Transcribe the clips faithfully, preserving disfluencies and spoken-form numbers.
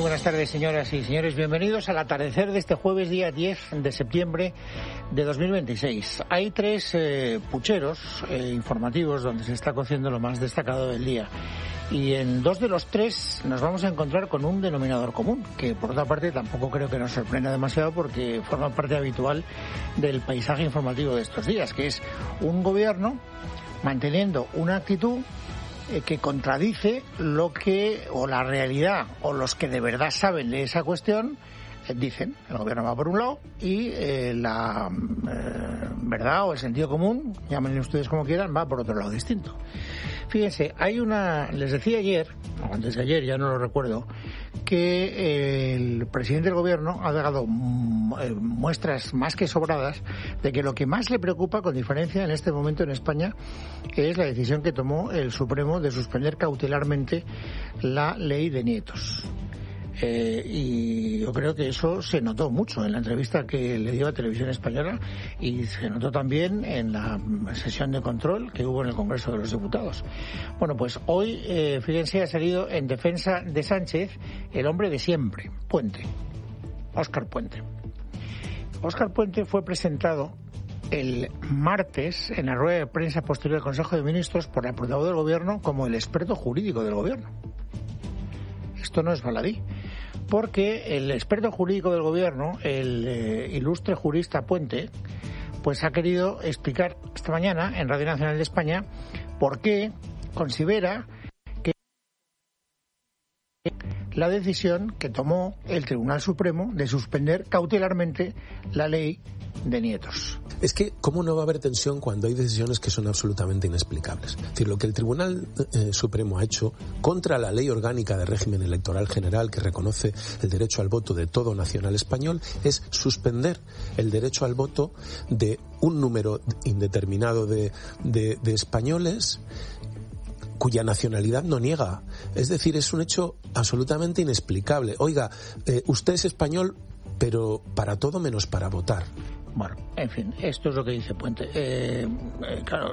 buenas tardes, señoras y señores. Bienvenidos al atardecer de este jueves, día diez de septiembre de dos mil veintiséis. Hay tres eh, pucheros eh, informativos donde se está cociendo lo más destacado del día. Y en dos de los tres nos vamos a encontrar con un denominador común, que por otra parte tampoco creo que nos sorprenda demasiado porque forma parte habitual del paisaje informativo de estos días, que es un gobierno manteniendo una actitud que contradice lo que, o la realidad, o los que de verdad saben de esa cuestión, eh, dicen. El gobierno va por un lado y eh, la eh, verdad o el sentido común, llámenle ustedes como quieran, va por otro lado distinto. Fíjense, hay una, les decía ayer, o antes de ayer, ya no lo recuerdo, que el presidente del gobierno ha dado muestras más que sobradas de que lo que más le preocupa, con diferencia en este momento en España, es la decisión que tomó el Supremo de suspender cautelarmente la ley de nietos. Eh, y yo creo que eso se notó mucho en la entrevista que le dio a Televisión Española y se notó también en la sesión de control que hubo en el Congreso de los Diputados. Bueno, pues hoy, eh, fíjense, ha salido en defensa de Sánchez el hombre de siempre, Puente, Óscar Puente. Óscar Puente fue presentado el martes en la rueda de prensa posterior al Consejo de Ministros por la portavoz del Gobierno como el experto jurídico del Gobierno. Esto no es baladí, porque el experto jurídico del gobierno, el eh, ilustre jurista Puente, pues ha querido explicar esta mañana en Radio Nacional de España por qué considera que la decisión que tomó el Tribunal Supremo de suspender cautelarmente la ley de nietos. Es que, ¿cómo no va a haber tensión cuando hay decisiones que son absolutamente inexplicables? Es decir, lo que el Tribunal eh, Supremo ha hecho contra la Ley Orgánica de Régimen Electoral General, que reconoce el derecho al voto de todo nacional español, es suspender el derecho al voto de un número indeterminado de, de, de españoles cuya nacionalidad no niega. Es decir, es un hecho absolutamente inexplicable. Oiga, eh, usted es español, pero para todo menos para votar. Bueno, en fin, esto es lo que dice Puente. Eh, eh, claro,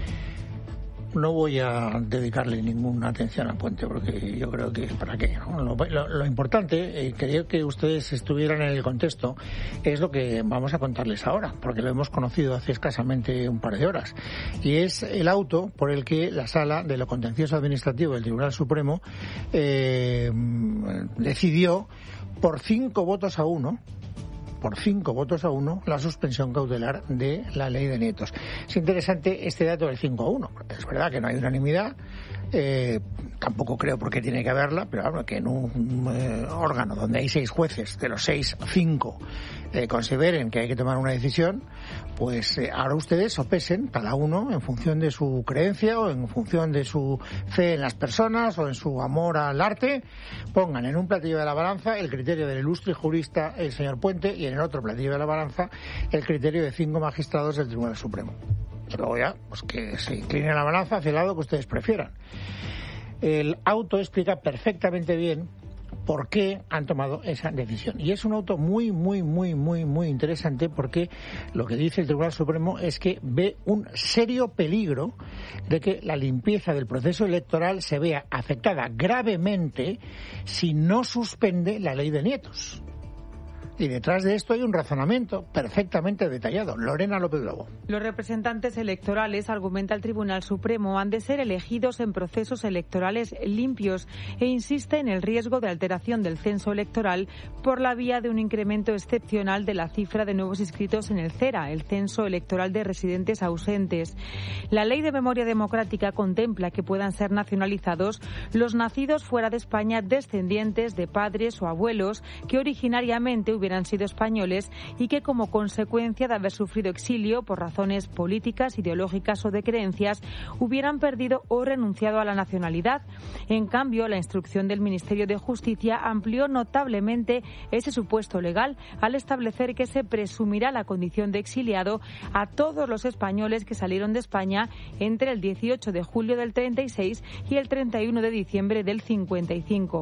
no voy a dedicarle ninguna atención a Puente porque yo creo que para qué, ¿no? Lo, lo, lo importante, eh, quería que ustedes estuvieran en el contexto, es lo que vamos a contarles ahora, porque lo hemos conocido hace escasamente un par de horas. Y es el auto por el que la Sala de lo Contencioso Administrativo del Tribunal Supremo eh, decidió por cinco votos a uno por cinco votos a uno la suspensión cautelar de la ley de nietos. Es interesante este dato del cinco a uno. Es verdad que no hay unanimidad, eh, tampoco creo por qué tiene que haberla, pero claro, que en un eh, órgano donde hay seis jueces, de los seis, cinco eh, consideren que hay que tomar una decisión, pues eh, ahora ustedes sopesen cada uno en función de su creencia o en función de su fe en las personas o en su amor al arte, pongan en un platillo de la balanza el criterio del ilustre jurista el señor Puente y en el otro platillo de la balanza el criterio de cinco magistrados del Tribunal Supremo. Y luego ya, pues que se incline la balanza hacia el lado que ustedes prefieran. El auto explica perfectamente bien por qué han tomado esa decisión. Y es un auto muy, muy, muy, muy, muy interesante porque lo que dice el Tribunal Supremo es que ve un serio peligro de que la limpieza del proceso electoral se vea afectada gravemente si no suspende la ley de nietos. Y detrás de esto hay un razonamiento perfectamente detallado. Lorena López Lobo. Los representantes electorales, argumenta el Tribunal Supremo, han de ser elegidos en procesos electorales limpios e insiste en el riesgo de alteración del censo electoral por la vía de un incremento excepcional de la cifra de nuevos inscritos en el CERA, el Censo Electoral de Residentes Ausentes. La Ley de Memoria Democrática contempla que puedan ser nacionalizados los nacidos fuera de España descendientes de padres o abuelos que originariamente hubieran hubieran sido españoles y que como consecuencia de haber sufrido exilio por razones políticas, ideológicas o de creencias hubieran perdido o renunciado a la nacionalidad. En cambio, la instrucción del Ministerio de Justicia amplió notablemente ese supuesto legal al establecer que se presumirá la condición de exiliado a todos los españoles que salieron de España entre el dieciocho de julio del treinta y seis y el treinta y uno de diciembre del cincuenta y cinco.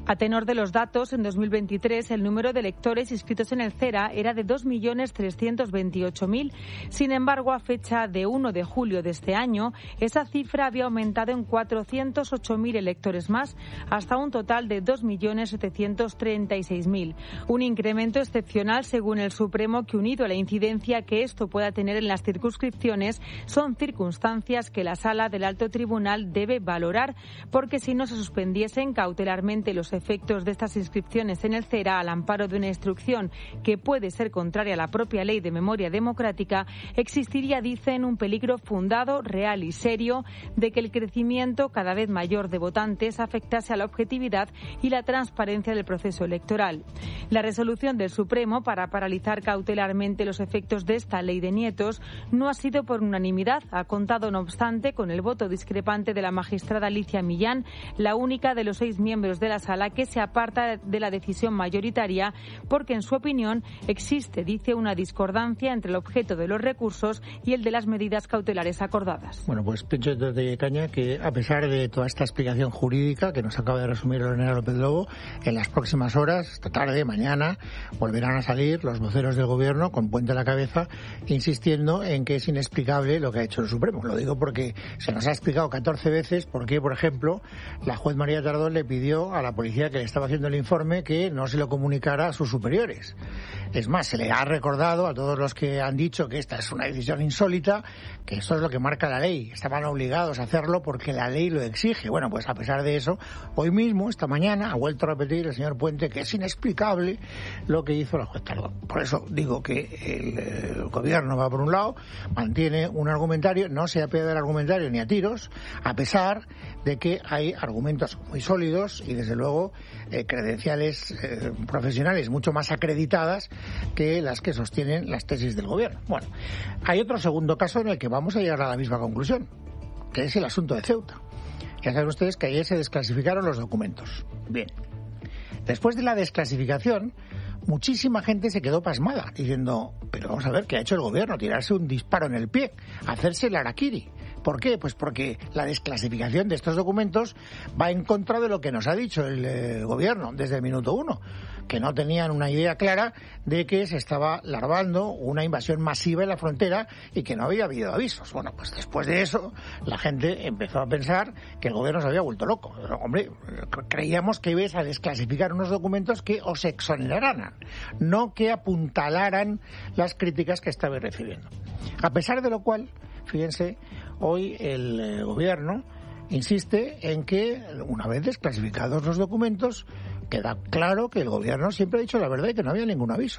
A tenor de los datos, en dos mil veintitrés el número de electores inscritos en el CERA era de dos millones trescientos veintiocho mil. Sin embargo, a fecha de uno de julio de este año, esa cifra había aumentado en cuatrocientos ocho mil electores más, hasta un total de dos millones setecientos treinta y seis mil. Un incremento excepcional, según el Supremo, que unido a la incidencia que esto pueda tener en las circunscripciones, son circunstancias que la Sala del Alto Tribunal debe valorar, porque si no se suspendiesen cautelarmente los efectos de estas inscripciones en el CERA al amparo de una instrucción que puede ser contraria a la propia ley de memoria democrática, existiría, dicen, un peligro fundado, real y serio de que el crecimiento cada vez mayor de votantes afectase a la objetividad y la transparencia del proceso electoral. La resolución del Supremo para paralizar cautelarmente los efectos de esta ley de nietos no ha sido por unanimidad. Ha contado, no obstante, con el voto discrepante de la magistrada Alicia Millán, la única de los seis miembros de la sala que se aparta de la decisión mayoritaria porque, en su opinión, existe, dice, una discordancia entre el objeto de los recursos y el de las medidas cautelares acordadas. Bueno, pues pincho desde caña que, a pesar de toda esta explicación jurídica que nos acaba de resumir Lorena López Lobo, en las próximas horas, esta tarde, mañana, volverán a salir los voceros del Gobierno con puente a la cabeza, insistiendo en que es inexplicable lo que ha hecho el Supremo. Lo digo porque se nos ha explicado catorce veces por qué, por ejemplo, la juez María Tardón le pidió a la policía que le estaba haciendo el informe que no se lo comunicara a sus superiores. Es más, se le ha recordado a todos los que han dicho que esta es una decisión insólita, que esto es lo que marca la ley. Estaban obligados a hacerlo porque la ley lo exige. Bueno, pues a pesar de eso, hoy mismo, esta mañana, ha vuelto a repetir el señor Puente que es inexplicable lo que hizo la juez Tardón. Por eso digo que el, el Gobierno va por un lado, mantiene un argumentario, no se apega del argumentario ni a tiros, a pesar de que hay argumentos muy sólidos y, desde luego, eh, credenciales eh, profesionales mucho más acreditadas que las que sostienen las tesis del Gobierno. Bueno, hay otro segundo caso en el que vamos a llegar a la misma conclusión, que es el asunto de Ceuta. Ya saben ustedes que ayer se desclasificaron los documentos. Bien. Después de la desclasificación, muchísima gente se quedó pasmada, diciendo, pero vamos a ver, ¿qué ha hecho el Gobierno? Tirarse un disparo en el pie, hacerse el harakiri. ¿Por qué? Pues porque la desclasificación de estos documentos va en contra de lo que nos ha dicho el eh, Gobierno desde el minuto uno, que no tenían una idea clara de que se estaba larvando una invasión masiva en la frontera y que no había habido avisos. Bueno, pues después de eso, la gente empezó a pensar que el Gobierno se había vuelto loco. Pero, hombre, creíamos que ibais a desclasificar unos documentos que os exoneraran, no que apuntalaran las críticas que estabais recibiendo. A pesar de lo cual, fíjense, hoy el eh, Gobierno insiste en que, una vez desclasificados los documentos, queda claro que el Gobierno siempre ha dicho la verdad y que no había ningún aviso.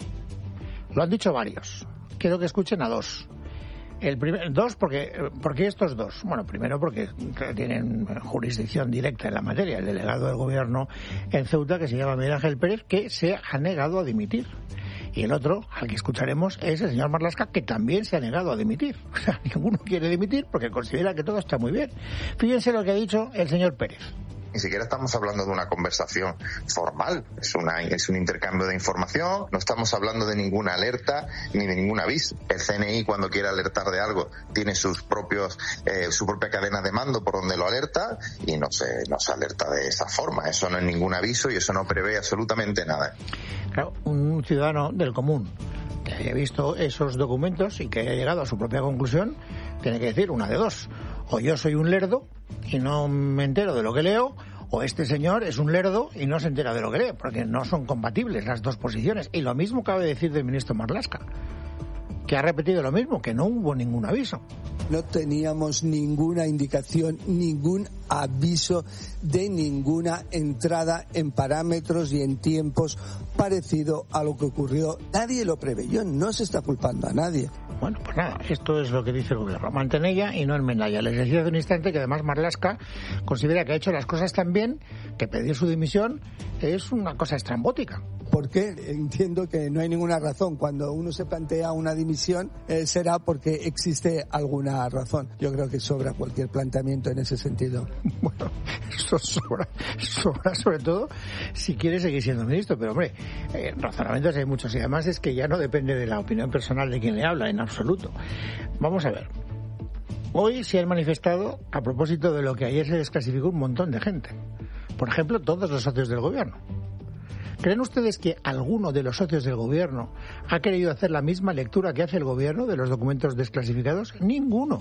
Lo han dicho varios. Quiero que escuchen a dos. El primer, dos, porque, ¿por qué estos dos? Bueno, primero porque tienen jurisdicción directa en la materia. El delegado del Gobierno en Ceuta, que se llama Miguel Ángel Pérez, que se ha negado a dimitir. Y el otro, al que escucharemos, es el señor Marlaska, que también se ha negado a dimitir. O sea, ninguno quiere dimitir porque considera que todo está muy bien. Fíjense lo que ha dicho el señor Pérez. Ni siquiera estamos hablando de una conversación formal, es una es un intercambio de información, no estamos hablando de ninguna alerta ni de ningún aviso. El C N I, cuando quiere alertar de algo, tiene sus propios eh, su propia cadena de mando por donde lo alerta y no se, no se alerta de esa forma. Eso no es ningún aviso y eso no prevé absolutamente nada. Claro, un ciudadano del común que haya visto esos documentos y que haya llegado a su propia conclusión, tiene que decir una de dos: o yo soy un lerdo y no me entero de lo que leo, o este señor es un lerdo y no se entera de lo que lee, porque no son compatibles las dos posiciones. Y lo mismo cabe decir del ministro Marlaska, que ha repetido lo mismo, que no hubo ningún aviso. No teníamos ninguna indicación, ningún aviso de ninguna entrada en parámetros y en tiempos parecido a lo que ocurrió. Nadie lo preveyó, no se está culpando a nadie. Bueno, pues nada, esto es lo que dice el Gobierno. Mantenella y no enmendalla. Les decía hace un instante que además Marlaska considera que ha hecho las cosas tan bien que pedir su dimisión es una cosa estrambótica. Porque entiendo que no hay ninguna razón. Cuando uno se plantea una dimisión eh, será porque existe alguna razón. Yo creo que sobra cualquier planteamiento en ese sentido. Bueno, eso sobra, sobra sobre todo si quiere seguir siendo ministro. Pero hombre, eh, razonamientos hay muchos y además es que ya no depende de la opinión personal de quien le habla en absoluto. Vamos a ver. Hoy se han manifestado a propósito de lo que ayer se desclasificó un montón de gente. Por ejemplo, todos los socios del gobierno. ¿Creen ustedes que alguno de los socios del gobierno ha querido hacer la misma lectura que hace el gobierno de los documentos desclasificados? Ninguno.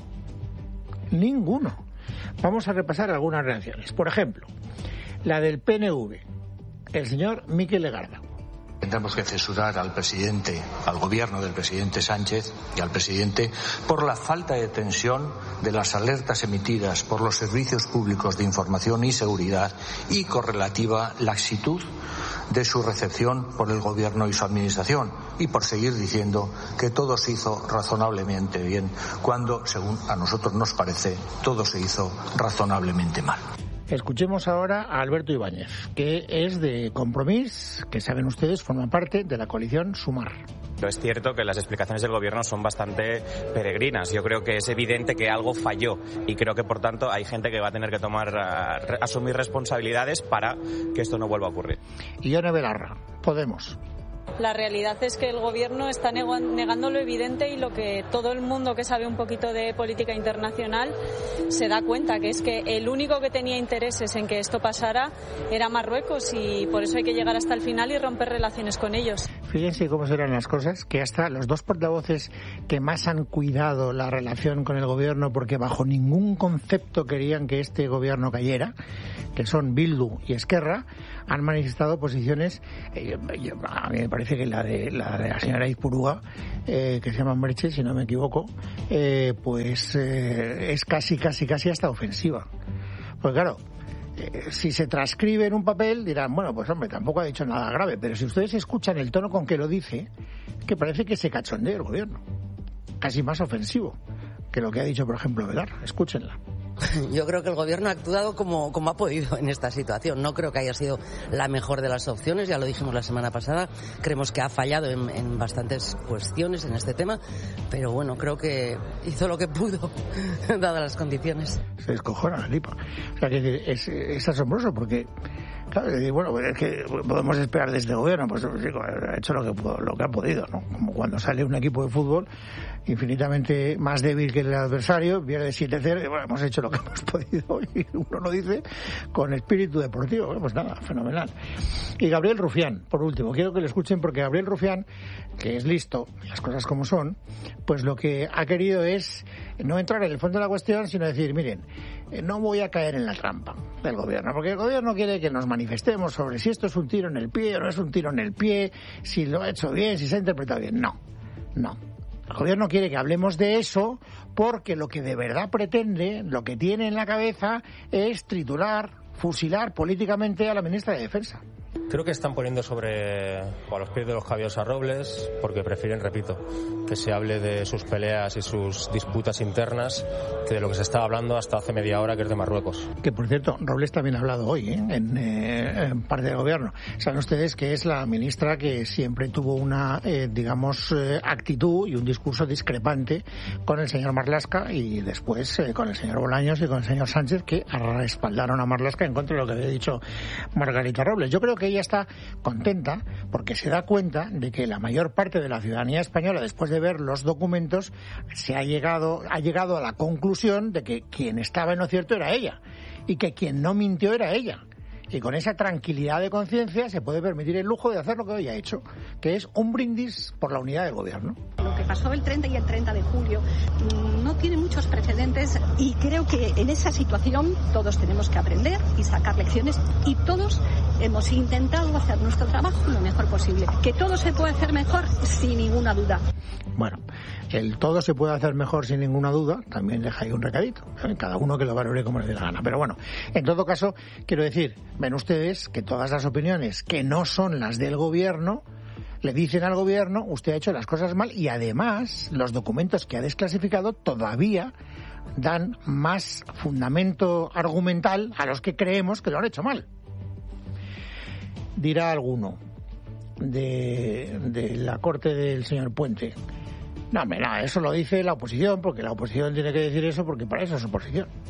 Ninguno. Vamos a repasar algunas reacciones. Por ejemplo, la del P N V, el señor Mikel Legarda. Tendremos que censurar al presidente, al gobierno del presidente Sánchez y al presidente por la falta de tensión de las alertas emitidas por los servicios públicos de información y seguridad y correlativa laxitud de su recepción por el gobierno y su administración, y por seguir diciendo que todo se hizo razonablemente bien cuando, según a nosotros nos parece, todo se hizo razonablemente mal. Escuchemos ahora a Alberto Ibáñez, que es de Compromís, que saben ustedes forma parte de la coalición Sumar. Es cierto que las explicaciones del gobierno son bastante peregrinas. Yo creo que es evidente que algo falló y creo que, por tanto, hay gente que va a tener que tomar, uh, asumir responsabilidades para que esto no vuelva a ocurrir. Y Ione Belarra, Podemos. La realidad es que el gobierno está negando lo evidente y lo que todo el mundo que sabe un poquito de política internacional se da cuenta, que es que el único que tenía intereses en que esto pasara era Marruecos, y por eso hay que llegar hasta el final y romper relaciones con ellos. Fíjense cómo serán las cosas, que hasta los dos portavoces que más han cuidado la relación con el gobierno, porque bajo ningún concepto querían que este gobierno cayera, que son Bildu y Esquerra, han manifestado posiciones, eh, yo, a mí me parece que la de la, de la señora Izpurúa, eh, que se llama Merche, si no me equivoco, eh, pues eh, es casi, casi, casi hasta ofensiva. Pues claro, eh, si se transcribe en un papel dirán, bueno, pues hombre, tampoco ha dicho nada grave, pero si ustedes escuchan el tono con que lo dice, que parece que se cachondea el gobierno, casi más ofensivo que lo que ha dicho, por ejemplo, Velar. Escúchenla. Yo creo que el gobierno ha actuado como, como ha podido en esta situación. No creo que haya sido la mejor de las opciones, ya lo dijimos la semana pasada. Creemos que ha fallado en, en bastantes cuestiones en este tema, pero bueno, creo que hizo lo que pudo, dadas las condiciones. Se descojona la lipa. O sea, que es, es asombroso porque, claro, bueno, es que podemos esperar de este gobierno, pues digo, ha hecho lo que, lo que ha podido, ¿no? Como cuando sale un equipo de fútbol infinitamente más débil que el adversario, pierde siete cero y bueno, hemos hecho lo que hemos podido, y uno lo dice con espíritu deportivo. Bueno, pues nada, fenomenal. Y Gabriel Rufián, por último, quiero que lo escuchen porque Gabriel Rufián, que es listo, las cosas como son, pues lo que ha querido es no entrar en el fondo de la cuestión, sino decir, miren, no voy a caer en la trampa del gobierno, porque el gobierno quiere que nos manifestemos sobre si esto es un tiro en el pie o no es un tiro en el pie, si lo ha hecho bien, si se ha interpretado bien. No, no. El gobierno quiere que hablemos de eso porque lo que de verdad pretende, lo que tiene en la cabeza, es triturar, fusilar políticamente a la ministra de Defensa. Creo que están poniendo sobre o a los pies de los caballos a Robles porque prefieren, repito, que se hable de sus peleas y sus disputas internas que de lo que se estaba hablando hasta hace media hora, que es de Marruecos. Que, por cierto, Robles también ha hablado hoy ¿eh? en, eh, en parte del gobierno. Saben ustedes que es la ministra que siempre tuvo una, eh, digamos, eh, actitud y un discurso discrepante con el señor Marlaska y después eh, con el señor Bolaños y con el señor Sánchez, que respaldaron a Marlaska en contra de lo que había dicho Margarita Robles. Yo creo que ella está contenta porque se da cuenta de que la mayor parte de la ciudadanía española, después de ver los documentos, se ha llegado ha llegado a la conclusión de que quien estaba en lo cierto era ella y que quien no mintió era ella. Y con esa tranquilidad de conciencia se puede permitir el lujo de hacer lo que hoy ha hecho, que es un brindis por la unidad del gobierno. Lo que pasó el treinta y el treinta de julio no tiene muchos precedentes y creo que en esa situación todos tenemos que aprender y sacar lecciones y todos hemos intentado hacer nuestro trabajo lo mejor posible. Que todo se puede hacer mejor, sin ninguna duda. Bueno, el todo se puede hacer mejor sin ninguna duda, también deja ahí un recadito, ¿eh? Cada uno que lo valore como le dé la gana. Pero bueno, en todo caso, quiero decir, ven ustedes que todas las opiniones que no son las del gobierno le dicen al gobierno, usted ha hecho las cosas mal, y además los documentos que ha desclasificado todavía dan más fundamento argumental a los que creemos que lo han hecho mal. Dirá alguno de, de la corte del señor Puente, no, hombre, no, eso lo dice la oposición, porque la oposición tiene que decir eso porque para eso es oposición.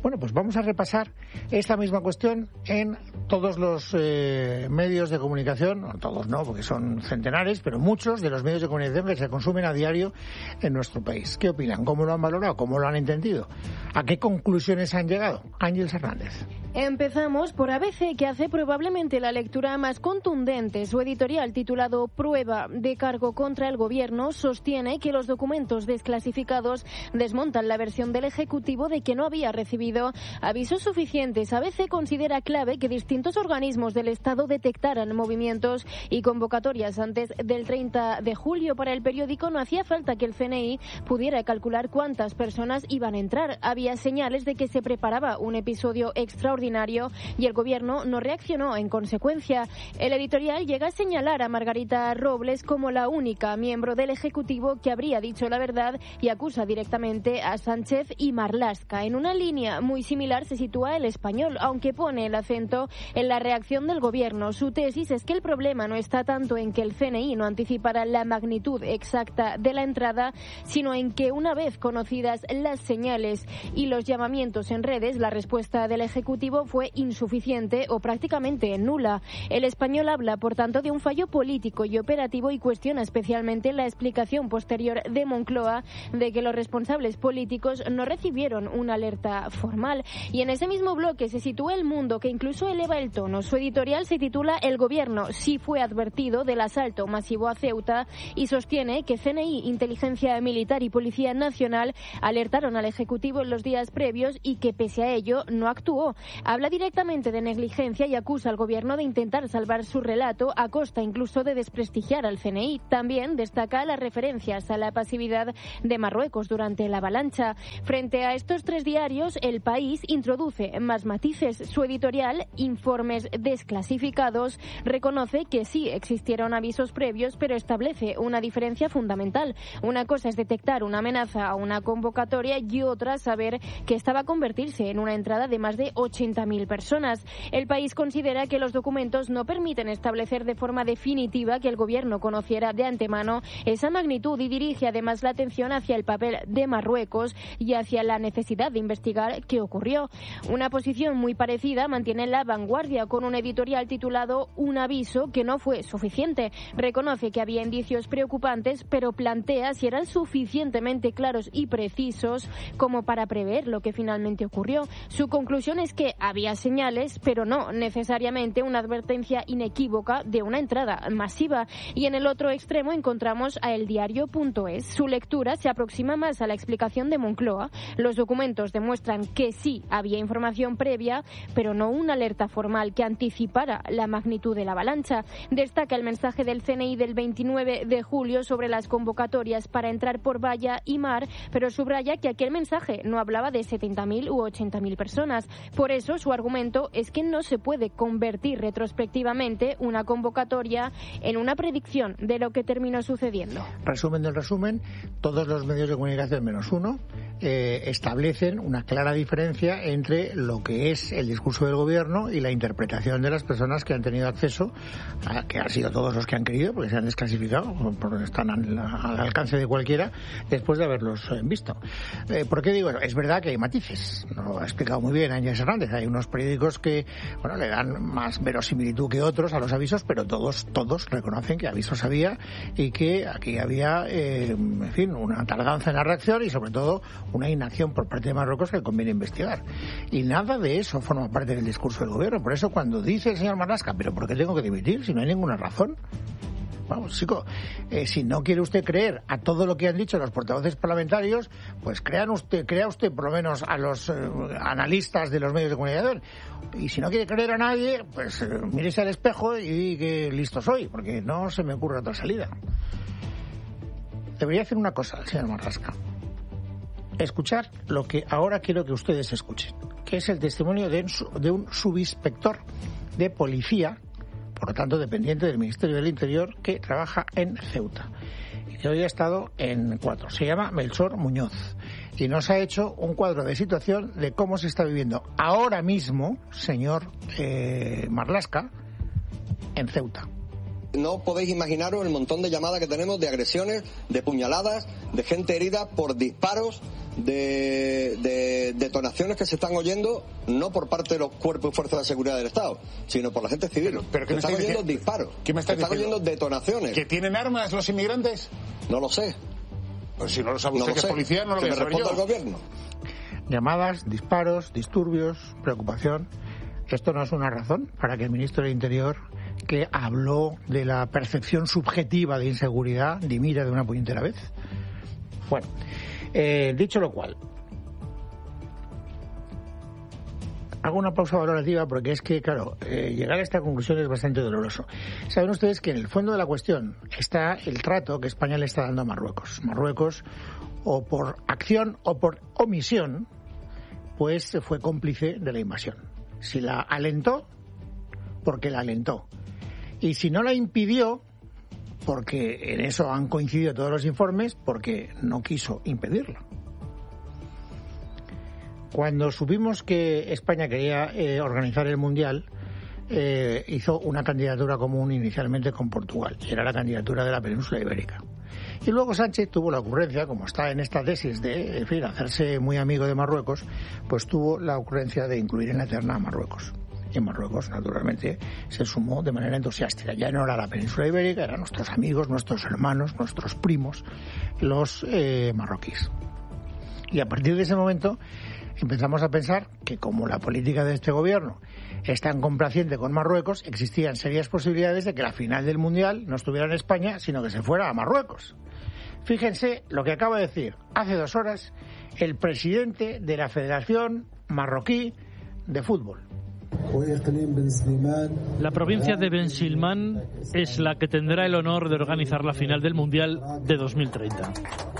Bueno, pues vamos a repasar esta misma cuestión en todos los eh, medios de comunicación, no todos no, porque son centenares, pero muchos de los medios de comunicación que se consumen a diario en nuestro país. ¿Qué opinan? ¿Cómo lo han valorado? ¿Cómo lo han entendido? ¿A qué conclusiones han llegado? Ángeles Hernández. Empezamos por A B C, que hace probablemente la lectura más contundente. Su editorial, titulado Prueba de cargo contra el Gobierno, sostiene que los documentos desclasificados desmontan la versión del Ejecutivo de que no había recibido avisos suficientes. A B C considera clave que distintos organismos del Estado detectaran movimientos y convocatorias antes del treinta de julio. Para el periódico no hacía falta que el C N I pudiera calcular cuántas personas iban a entrar. Había señales de que se preparaba un episodio extraordinario y el Gobierno no reaccionó en consecuencia. El editorial llega a señalar a Margarita Robles como la única miembro del Ejecutivo que habría dicho la verdad y acusa directamente a Sánchez y Marlaska. En una línea muy similar se sitúa El Español, aunque pone el acento en la reacción del Gobierno. Su tesis es que el problema no está tanto en que el C N I no anticipara la magnitud exacta de la entrada, sino en que una vez conocidas las señales y los llamamientos en redes, la respuesta del Ejecutivo fue insuficiente o prácticamente nula. El Español habla, por tanto, de un fallo político y operativo y cuestiona especialmente la explicación posterior de Moncloa de que los responsables políticos no recibieron una alerta formal. Y en ese mismo bloque se sitúa El Mundo, que incluso eleva el tono. Su editorial se titula El Gobierno sí fue advertido del asalto masivo a Ceuta y sostiene que C N I, Inteligencia Militar y Policía Nacional alertaron al Ejecutivo en los días previos y que pese a ello no actuó. Habla directamente de negligencia y acusa al Gobierno de intentar salvar su relato a costa incluso de desprestigiar al C N I. También destaca las referencias a la pasividad de Marruecos durante la avalancha. Frente a estos tres diarios, El País introduce más matices. Su editorial, Informes desclasificados, reconoce que sí existieron avisos previos, pero establece una diferencia fundamental. Una cosa es detectar una amenaza a una convocatoria y otra saber que estaba a convertirse en una entrada de más de ochenta mil personas. El País considera que los documentos no permiten establecer de forma definitiva que el Gobierno conociera de antemano esa magnitud y dirige además la atención hacia el papel de Marruecos y hacia la necesidad de investigar qué ocurrió. Una posición muy parecida mantiene La Vanguardia, con un editorial titulado Un aviso que no fue suficiente. Reconoce que había indicios preocupantes, pero plantea si eran suficientemente claros y precisos como para prever lo que finalmente ocurrió. Su conclusión es que había señales, pero no necesariamente una advertencia inequívoca de una entrada masiva. Y en el otro extremo encontramos a eldiario.es. Su lectura se aproxima más a la explicación de Moncloa. Los documentos demuestran que sí había información previa, pero no una alerta formal que anticipara la magnitud de la avalancha. Destaca el mensaje del C N I del veintinueve de julio sobre las convocatorias para entrar por valla y mar, pero subraya que aquel mensaje no hablaba de setenta mil u ochenta mil personas. Por eso, su argumento es que no se puede convertir retrospectivamente una convocatoria en una predicción de lo que terminó sucediendo. Resumen del resumen, todos los medios de comunicación menos uno eh, establecen una clara diferencia entre lo que es el discurso del Gobierno y la interpretación de las personas que han tenido acceso, a, que han sido todos los que han querido, porque se han desclasificado, porque están al, al alcance de cualquiera, después de haberlos eh, visto. Eh, ¿Por qué digo eso? Es verdad que hay matices, lo ha explicado muy bien Ángeles Hernández. Hay unos periódicos que, bueno, le dan más verosimilitud que otros a los avisos, pero todos todos reconocen que avisos había y que aquí había, eh, en fin, una tardanza en la reacción y sobre todo una inacción por parte de Marruecos que conviene investigar. Y nada de eso forma parte del discurso del Gobierno. Por eso cuando dice el señor Marlaska, ¿pero por qué tengo que dimitir si no hay ninguna razón? Vamos, chico, eh, si no quiere usted creer a todo lo que han dicho los portavoces parlamentarios, pues crean usted, crea usted por lo menos a los eh, analistas de los medios de comunicación. Y si no quiere creer a nadie, pues eh, mírese al espejo y que listo soy, porque no se me ocurre otra salida. Debería hacer una cosa el señor Marlaska. Escuchar lo que ahora quiero que ustedes escuchen, que es el testimonio de un, de un subinspector de policía, por lo tanto dependiente del Ministerio del Interior, que trabaja en Ceuta y que hoy ha estado en Cuatro. Se llama Melchor Muñoz y nos ha hecho un cuadro de situación de cómo se está viviendo ahora mismo, señor eh, Marlaska, en Ceuta. No podéis imaginaros el montón de llamadas que tenemos de agresiones, de puñaladas, de gente herida por disparos de, de detonaciones que se están oyendo no por parte de los cuerpos y fuerzas de seguridad del Estado, sino por la gente civil. Pero, pero ¿qué se me están oyendo diciendo? disparos. ¿Qué me estás se están diciendo? oyendo detonaciones. ¿Que tienen armas los inmigrantes? No lo sé. Pues si no lo sabe usted, no lo que es sé. policía, no lo que voy a me saber yo. responda el gobierno. Llamadas, disparos, disturbios, preocupación. ¿Esto no es una razón para que el ministro del Interior, que habló de la percepción subjetiva de inseguridad, dimita de una puñetera vez? Bueno, eh, dicho lo cual, hago una pausa valorativa porque es que, claro, eh, llegar a esta conclusión es bastante doloroso. Saben ustedes que en el fondo de la cuestión está el trato que España le está dando a Marruecos. Marruecos, o por acción o por omisión, pues fue cómplice de la invasión. Si la alentó, porque la alentó. Y si no la impidió, porque en eso han coincidido todos los informes, porque no quiso impedirla. Cuando supimos que España quería eh, organizar el Mundial, eh, hizo una candidatura común inicialmente con Portugal, y era la candidatura de la península ibérica. Y luego Sánchez tuvo la ocurrencia, como está en esta tesis de, en fin, hacerse muy amigo de Marruecos, pues tuvo la ocurrencia de incluir en la terna a Marruecos. Y en Marruecos, naturalmente, se sumó de manera entusiástica. Ya no era la península ibérica, eran nuestros amigos, nuestros hermanos, nuestros primos, los eh, marroquíes. Y a partir de ese momento empezamos a pensar que, como la política de este gobierno es tan complaciente con Marruecos, existían serias posibilidades de que la final del Mundial no estuviera en España, sino que se fuera a Marruecos. Fíjense lo que acaba de decir hace dos horas el presidente de la Federación Marroquí de Fútbol. La provincia de Ben Silmán es la que tendrá el honor de organizar la final del Mundial de dos mil treinta.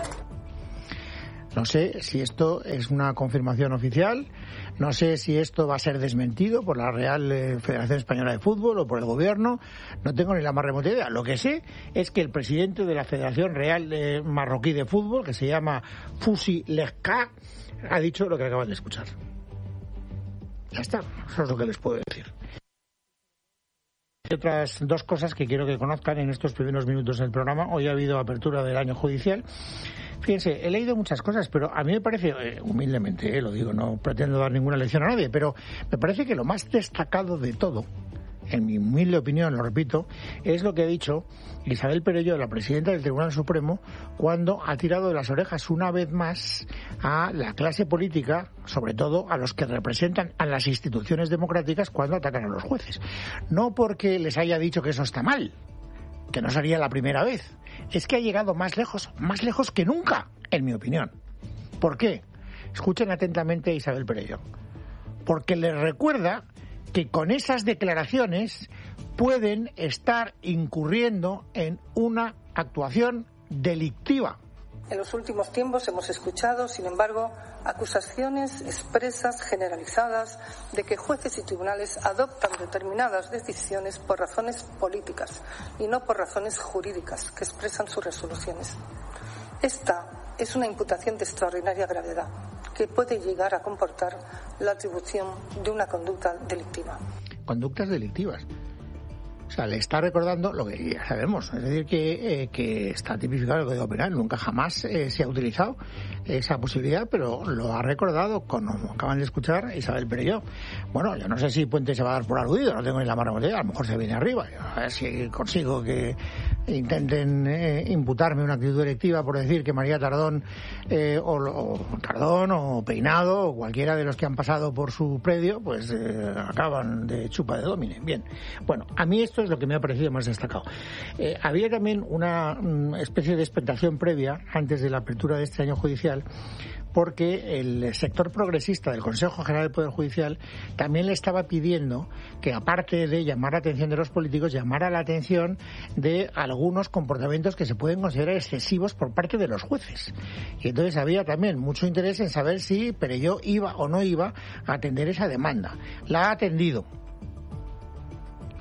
No sé si esto es una confirmación oficial, no sé si esto va a ser desmentido por la Real Federación Española de Fútbol o por el Gobierno, no tengo ni la más remota idea. Lo que sé es que el presidente de la Federación Real eh, Marroquí de Fútbol, que se llama Fousi Lehka, ha dicho lo que acaban de escuchar. Ya está, eso es lo que les puedo decir. Hay otras dos cosas que quiero que conozcan en estos primeros minutos del programa. Hoy ha habido apertura del año judicial. Fíjense, he leído muchas cosas, pero a mí me parece, eh, humildemente, eh, lo digo, no pretendo dar ninguna lección a nadie, pero me parece que lo más destacado de todo, en mi humilde opinión, lo repito, es lo que ha dicho Isabel Perelló, la presidenta del Tribunal Supremo, cuando ha tirado de las orejas una vez más a la clase política, sobre todo a los que representan a las instituciones democráticas, cuando atacan a los jueces. No porque les haya dicho que eso está mal, que no sería la primera vez, es que ha llegado más lejos, más lejos que nunca, en mi opinión. ¿Por qué? Escuchen atentamente a Isabel Perelló. Porque les recuerda que con esas declaraciones pueden estar incurriendo en una actuación delictiva. En los últimos tiempos hemos escuchado, sin embargo, acusaciones expresas, generalizadas, de que jueces y tribunales adoptan determinadas decisiones por razones políticas y no por razones jurídicas que expresan sus resoluciones. Esta es una imputación de extraordinaria gravedad que puede llegar a comportar la atribución de una conducta delictiva. Conductas delictivas. O sea, le está recordando lo que ya sabemos, es decir, que, eh, que está tipificado el Código Penal, nunca jamás eh, se ha utilizado esa posibilidad, pero lo ha recordado, como acaban de escuchar, Isabel Perelló. Bueno, yo no sé si Puente se va a dar por aludido, no tengo ni la más remota idea, a lo mejor se viene arriba, a ver si consigo que intenten eh, imputarme una actitud delictiva por decir que María Tardón, eh, o, o Tardón o Peinado o cualquiera de los que han pasado por su predio, pues eh, acaban de chupa de domine. Bien, bueno, a mí esto es lo que me ha parecido más destacado. Eh, había también una um, especie de expectación previa antes de la apertura de este año judicial, porque el sector progresista del Consejo General del Poder Judicial también le estaba pidiendo que, aparte de llamar la atención de los políticos, llamara la atención de algunos comportamientos que se pueden considerar excesivos por parte de los jueces. Y entonces había también mucho interés en saber si Perelló iba o no iba a atender esa demanda. La ha atendido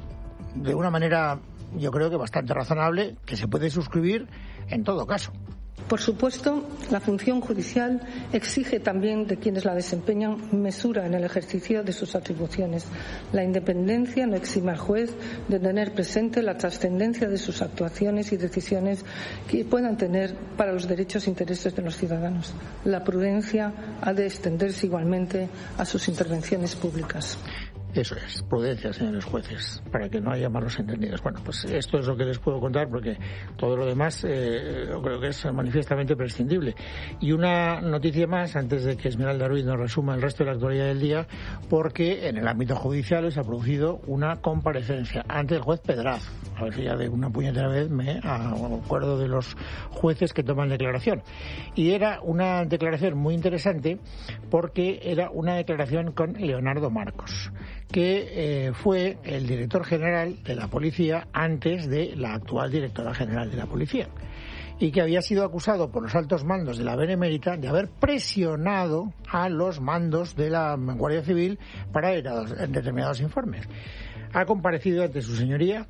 de una manera, yo creo que bastante razonable, que se puede suscribir en todo caso. Por supuesto, la función judicial exige también de quienes la desempeñan mesura en el ejercicio de sus atribuciones. La independencia no exime al juez de tener presente la trascendencia de sus actuaciones y decisiones que puedan tener para los derechos e intereses de los ciudadanos. La prudencia ha de extenderse igualmente a sus intervenciones públicas. Eso es, prudencia, señores jueces, para que no haya malos entendidos. Bueno, pues esto es lo que les puedo contar, porque todo lo demás eh, creo que es manifiestamente prescindible. Y una noticia más, antes de que Esmeralda Ruiz nos resuma el resto de la actualidad del día, porque en el ámbito judicial se ha producido una comparecencia ante el juez Pedraz. A ver si ya de una puñetera vez me acuerdo de los jueces que toman declaración. Y era una declaración muy interesante, porque era una declaración con Leonardo Marcos, que eh, fue el director general de la policía antes de la actual directora general de la policía, y que había sido acusado por los altos mandos de la Benemérita de haber presionado a los mandos de la Guardia Civil para ir a determinados informes. Ha comparecido ante su señoría,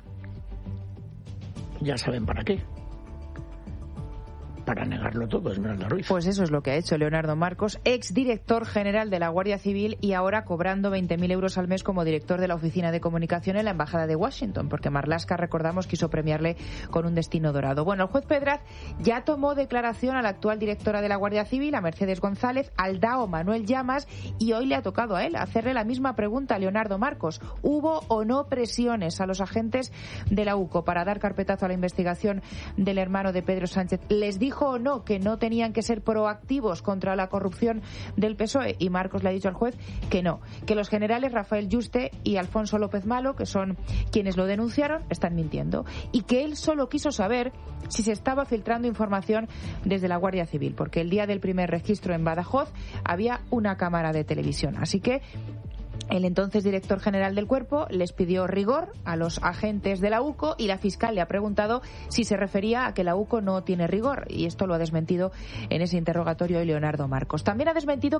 ya saben para qué. Para negarlo todo, Esmeralda Ruiz. Pues eso es lo que ha hecho Leonardo Marcos, exdirector general de la Guardia Civil y ahora cobrando veinte mil euros al mes como director de la Oficina de Comunicación en la Embajada de Washington, porque Marlaska, recordamos, quiso premiarle con un destino dorado. Bueno, el juez Pedraz ya tomó declaración a la actual directora de la Guardia Civil, a Mercedes González, al D A O Manuel Llamas, y hoy le ha tocado a él hacerle la misma pregunta a Leonardo Marcos. ¿Hubo o no presiones a los agentes de la U C O para dar carpetazo a la investigación del hermano de Pedro Sánchez? ¿Les dijo o no que no tenían que ser proactivos contra la corrupción del P S O E? Y Marcos le ha dicho al juez que no, que los generales Rafael Yuste y Alfonso López Malo, que son quienes lo denunciaron, están mintiendo, y que él solo quiso saber si se estaba filtrando información desde la Guardia Civil, porque el día del primer registro en Badajoz había una cámara de televisión. Así que el entonces director general del cuerpo les pidió rigor a los agentes de la U C O y la fiscal le ha preguntado si se refería a que la U C O no tiene rigor, y esto lo ha desmentido en ese interrogatorio hoy Leonardo Marcos. También ha desmentido